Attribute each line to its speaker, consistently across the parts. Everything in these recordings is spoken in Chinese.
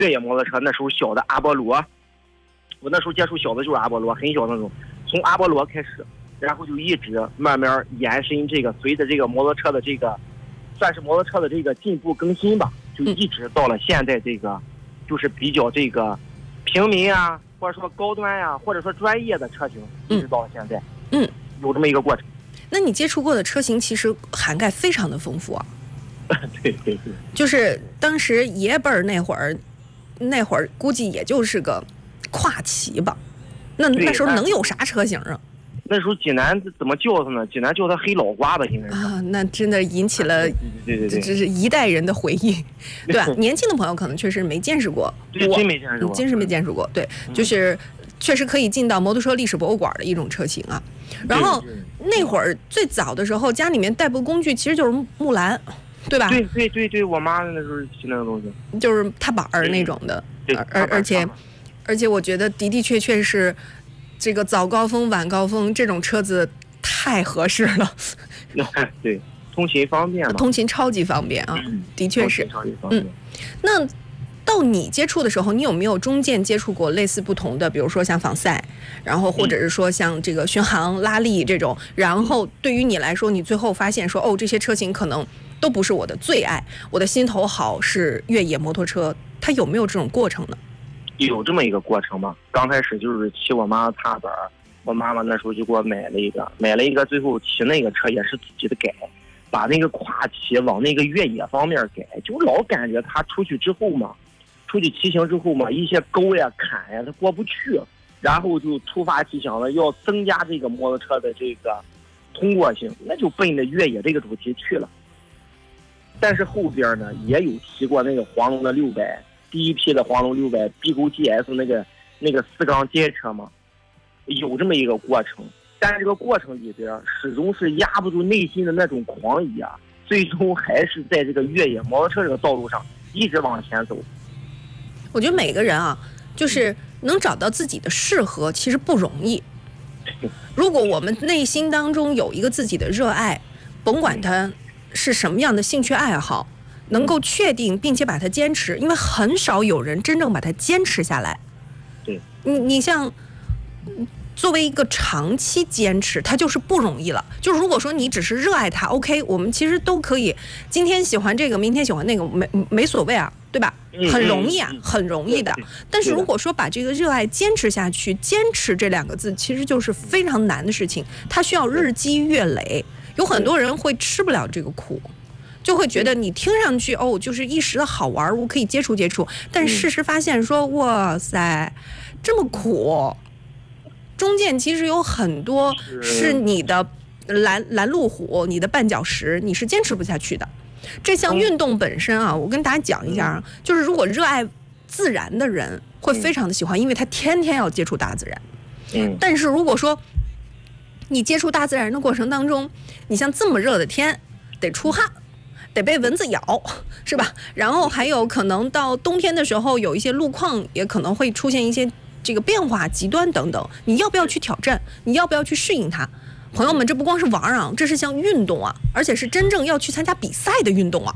Speaker 1: 越野摩托车，那时候小的阿波罗，我那时候接触小的就是阿波罗，很小的那种，从阿波罗开始，然后就一直慢慢延伸这个，随着这个摩托车的这个，算是摩托车的这个进步更新吧，就一直到了现在这个，就是比较这个平民啊，或者说高端呀、或者说专业的车型，一直到了现在，有这么一个过程。
Speaker 2: 那你接触过的车型其实涵盖非常的丰富啊。
Speaker 1: 对，
Speaker 2: 就是当时爷辈儿那会儿估计也就是个跨骑吧，那时候能有啥车型啊？
Speaker 1: 那时候济南怎么叫它呢？济南叫它黑老瓜吧，应该是
Speaker 2: 啊，那真的引起了
Speaker 1: 对，
Speaker 2: 这是一代人的回忆，对吧？年轻的朋友可能确实没见识过，
Speaker 1: 对，真没见识过，
Speaker 2: 真是没见识过，对，就是确实可以进到摩托车历史博物馆的一种车型啊。然后那会儿最早的时候，家里面代步工具其实就是木兰。对吧？
Speaker 1: 对，我妈那时候骑那个东西，
Speaker 2: 就是踏板儿那种的，而且我觉得的确是这个早高峰晚高峰这种车子太合适了。
Speaker 1: 对，通勤方便嘛，
Speaker 2: 通勤超级方便啊，的确是。那到你接触的时候，你有没有中间接触过类似不同的，比如说像仿赛，然后或者是说像这个巡航拉力这种，然后对于你来说，你最后发现说，哦，这些车型可能都不是我的最爱，我的心头好是越野摩托车，它有没有这种过程呢？
Speaker 1: 有这么一个过程吧。刚开始就是骑我妈踏板，我妈妈那时候就给我买了一个，最后骑那个车也是自己的改，把那个跨骑往那个越野方面改，就老感觉他出去骑行之后嘛，一些沟呀坎呀他过不去，然后就突发奇想了，要增加这个摩托车的这个通过性，那就奔着越野这个主题去了。但是后边呢也有骑过那个黄龙的600，第一批的黄龙600 B 勾 GS 那个4缸街车嘛，有这么一个过程。但是这个过程里边始终是压不住内心的那种狂野啊，最终还是在这个越野摩托车这个道路上一直往前走。
Speaker 2: 我觉得每个人啊，就是能找到自己的适合，其实不容易。如果我们内心当中有一个自己的热爱，甭管它是什么样的兴趣爱好，能够确定并且把它坚持，因为很少有人真正把它坚持下来。
Speaker 1: 对，
Speaker 2: 你像作为一个长期坚持，它就是不容易了。就是如果说你只是热爱它 ，OK， 我们其实都可以，今天喜欢这个，明天喜欢那个，没所谓啊，对吧？很容易啊，很容易的。但是如果说把这个热爱坚持下去，坚持这2个字其实就是非常难的事情，它需要日积月累。有很多人会吃不了这个苦，就会觉得你听上去哦，就是一时的好玩，我可以接触，但事实发现说，哇塞，这么苦。中间其实有很多是你的拦路虎，你的绊脚石，你是坚持不下去的。这项运动本身啊，我跟大家讲一下，就是如果热爱自然的人会非常的喜欢，因为他天天要接触大自然。但是如果说你接触大自然的过程当中，你像这么热的天，得出汗，得被蚊子咬，是吧？然后还有可能到冬天的时候，有一些路况也可能会出现一些这个变化极端等等，你要不要去挑战？你要不要去适应它？朋友们，这不光是玩啊，这是项运动啊，而且是真正要去参加比赛的运动啊。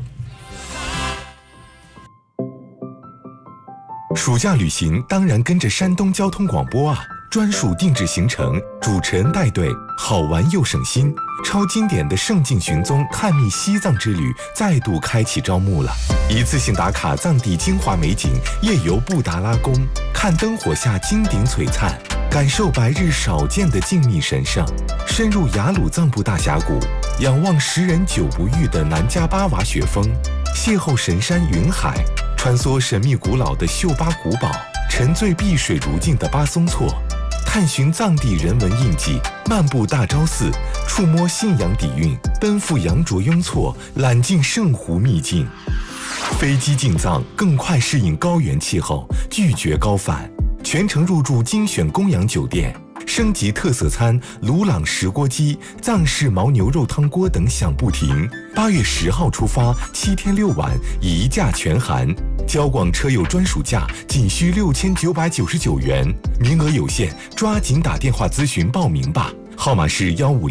Speaker 3: 暑假旅行当然跟着山东交通广播啊，专属定制行程，主持人带队，好玩又省心。超经典的圣境寻踪探秘西藏之旅再度开启招募了，一次性打卡藏地精华美景，夜游布达拉宫，看灯火下金顶璀璨，感受白日少见的静谧神圣，深入雅鲁藏布大峡谷，仰望10人9不遇的南迦巴瓦雪峰，邂逅神山云海，穿梭神秘古老的秀巴古堡，沉醉碧水如镜的巴松措，探寻藏地人文印记，漫步大昭寺，触摸信仰底蕴，奔赴羊卓雍措，揽尽圣湖秘境。飞机进藏，更快适应高原气候，拒绝高反，全程入住精选供养酒店，升级特色餐鲁朗石锅鸡、藏式牦牛肉汤锅等享不停。8月10号出发，7天6晚，一价全含。交广车友专属价仅需6999元，名额有限，抓紧打电话咨询报名吧。 号码是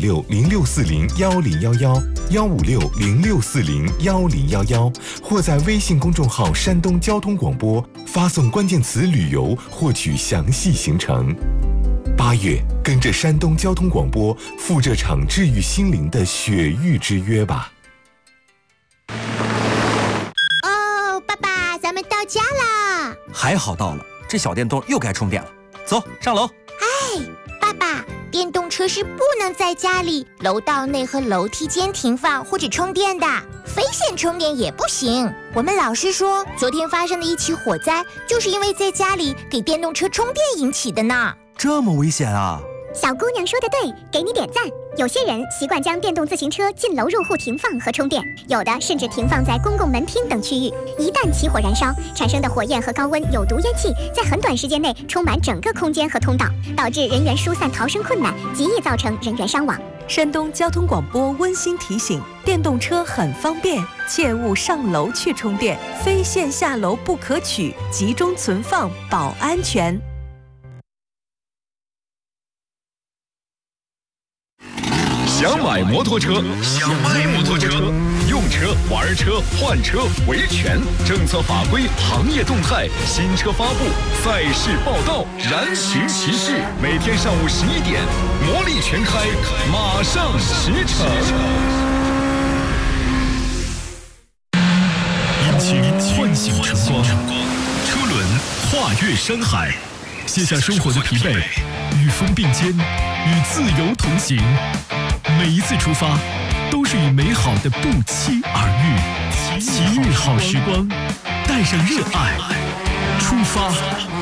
Speaker 3: 15606401011，15606401011，或在微信公众号山东交通广播发送关键词旅游获取详细行程。8月，跟着山东交通广播赴这场治愈心灵的雪域之约吧。
Speaker 4: 哦，爸爸，咱们到家啦！
Speaker 5: 还好到了，这小电动又该充电了。走，上楼。
Speaker 4: 哎，爸爸，电动车是不能在家里、楼道内和楼梯间停放或者充电的，非线充电也不行。我们老师说，昨天发生的一起火灾，就是因为在家里给电动车充电引起的呢。
Speaker 5: 这么危险啊！
Speaker 6: 小姑娘说的对，给你点赞。有些人习惯将电动自行车进楼入户停放和充电，有的甚至停放在公共门厅等区域。一旦起火燃烧，产生的火焰和高温有毒烟气在很短时间内充满整个空间和通道，导致人员疏散逃生困难，极易造成人员伤亡。
Speaker 7: 山东交通广播温馨提醒：电动车很方便，切勿上楼去充电，非线下楼不可取，集中存放保安全。
Speaker 8: 想买摩托车，想卖摩托车，用车、玩车、换车、维权，政策法规、行业动态、新车发布、赛事报道，燃情骑士，每天上午11点，魔力全开，马上启程。引擎唤醒晨光，车轮跨越山海，卸下生活的疲惫，与风并肩，与自由同行。每一次出发，都是与美好的不期而遇。奇遇好时光，带上热爱，出发。